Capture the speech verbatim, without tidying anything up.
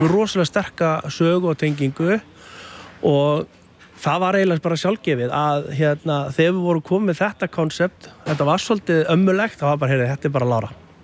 rosalega sterka sögu og tengingu og það var eiginlega bara sjálfgefið að hérna þegar við vorum komið með þetta konsept, þetta var svolítið ömmulegt, það var bara, heyrðu, þetta er bara Lára.